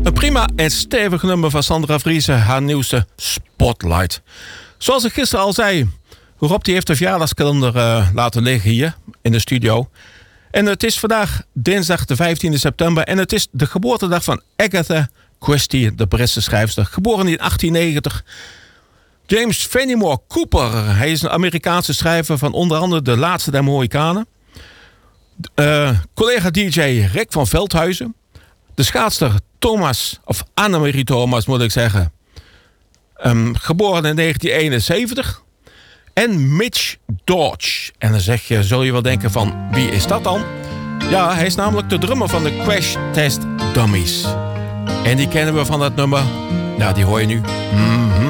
Een prima en stevig nummer van Sandra Vriese, haar nieuwste Spotlight. Zoals ik gisteren al zei, Rob die heeft de verjaardagskalender laten liggen hier in de studio. En het is vandaag dinsdag de 15e september en het is de geboortedag van Agatha Christie, de Britse schrijfster. Geboren in 1890. James Fenimore Cooper, hij is een Amerikaanse schrijver van onder andere De Laatste der Mohikanen. Collega DJ Rick van Veldhuizen. De schaatster Thomas, of Annemarie Thomas moet ik zeggen. Geboren in 1971. En Mitch Dodge. En dan zul je wel denken van, wie is dat dan? Ja, hij is namelijk de drummer van de Crash Test Dummies. En die kennen we van dat nummer. Nou, die hoor je nu.